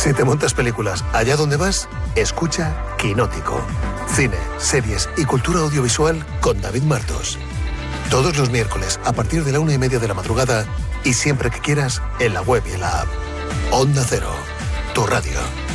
Si te montas películas allá donde vas, escucha Quinótico. Cine, series y cultura audiovisual con David Martos. Todos los miércoles a partir de la 1:30 de la madrugada y siempre que quieras en la web y en la app. Onda Cero, tu radio.